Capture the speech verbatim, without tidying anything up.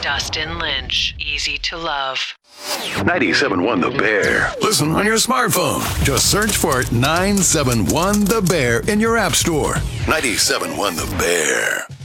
Dustin Lynch, Easy to Love. ninety-seven point one The Bear. Listen on your smartphone. Just search for nine seven one The Bear in your app store. ninety-seven point one The Bear.